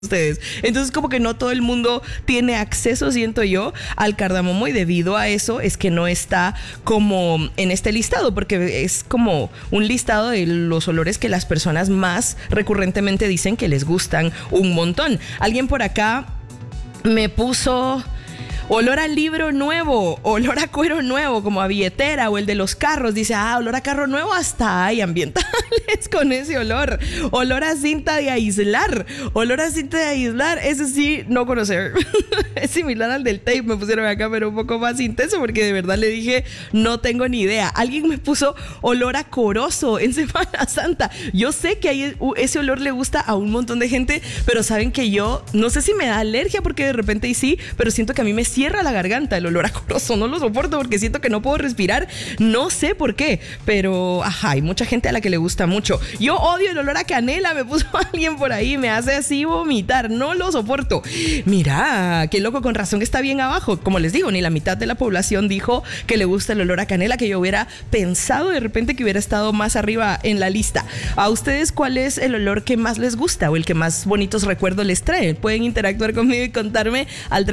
ustedes. Entonces como que no todo el mundo tiene acceso, siento yo, al cardamomo, y debido a eso es que no está como en este listado, porque es como un listado de los olores que las personas más recurrentemente dicen que les gustan un montón. Alguien por acá me puso olor a libro nuevo, olor a cuero nuevo, como a billetera, o el de los carros. Dice, olor a carro nuevo, hasta hay ambientales con ese olor. Olor a cinta de aislar, olor a cinta de aislar, ese sí, no conocer. Es similar al del tape, me pusieron acá, pero un poco más intenso, porque de verdad le dije, no tengo ni idea. Alguien me puso olor a corozo en Semana Santa. Yo sé que ese olor le gusta a un montón de gente, pero saben que yo, no sé si me da alergia, porque de repente y sí, pero siento que a mí me cierra la garganta el olor a corozo. No lo soporto porque siento que no puedo respirar. No sé por qué, pero hay mucha gente a la que le gusta mucho. Yo odio el olor a canela, me puso alguien por ahí, me hace así vomitar, no lo soporto. Mira, qué loco, con razón que está bien abajo. Como les digo, ni la mitad de la población dijo que le gusta el olor a canela, que yo hubiera pensado de repente que hubiera estado más arriba en la lista. ¿A ustedes cuál es el olor que más les gusta o el que más bonitos recuerdos les trae? Pueden interactuar conmigo y contarme al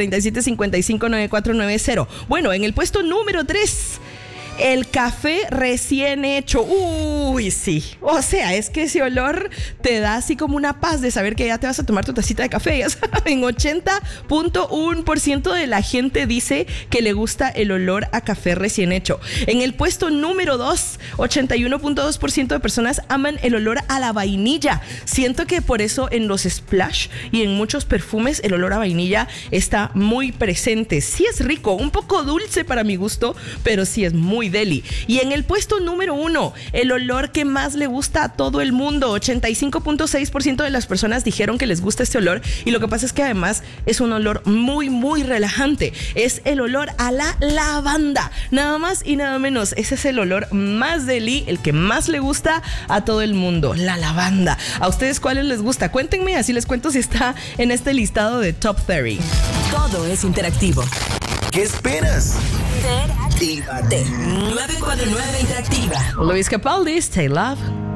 37559490. Bueno, en el puesto número 3, el café recién hecho. Uy, sí. O sea, es que ese olor te da así como una paz de saber que ya te vas a tomar tu tacita de café. Ya saben, 80.1% de la gente dice que le gusta el olor a café recién hecho. En el puesto número 2, 81.2% de personas aman el olor a la vainilla. Siento que por eso en los splash y en muchos perfumes el olor a vainilla está muy presente. Sí es rico, un poco dulce para mi gusto, pero sí es muy deli. Y en el puesto número 1, el olor que más le gusta a todo el mundo, 85.6% de las personas dijeron que les gusta este olor, y lo que pasa es que además es un olor muy, muy relajante. Es el olor a la lavanda, nada más y nada menos. Ese es el olor más deli, el que más le gusta a todo el mundo, la lavanda. ¿A ustedes cuáles les gusta? Cuéntenme, así les cuento si está en este listado de Top 30. Todo es interactivo. ¿Qué esperas? Interactívate. 949 Interactiva. Luis Capaldi, Stay Love.